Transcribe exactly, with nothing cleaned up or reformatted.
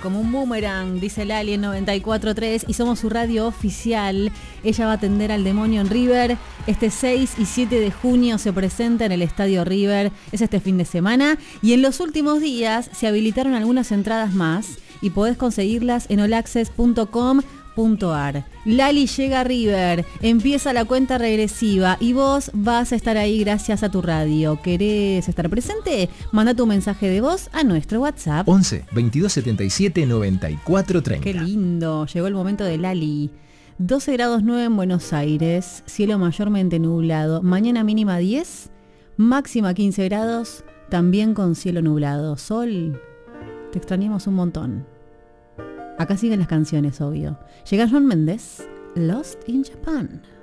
como un boomerang, dice Lali en noventa y cuatro punto tres, y somos su radio oficial. Ella va a atender al demonio en River. Este seis y siete de junio se presenta en el Estadio River, es este fin de semana, y en los últimos días se habilitaron algunas entradas más y podés conseguirlas en all access punto com punto a r. Lali llega a River, empieza la cuenta regresiva y vos vas a estar ahí gracias a tu radio. ¿Querés estar presente? Manda tu mensaje de voz a nuestro WhatsApp once veintidós setenta y siete noventa y cuatro treinta. Qué lindo, llegó el momento de Lali. doce grados nueve en Buenos Aires, cielo mayormente nublado, mañana mínima diez, máxima quince grados, también con cielo nublado. Sol, te extrañamos un montón. Acá siguen las canciones, obvio. Llega Shawn Mendes, Lost in Japan.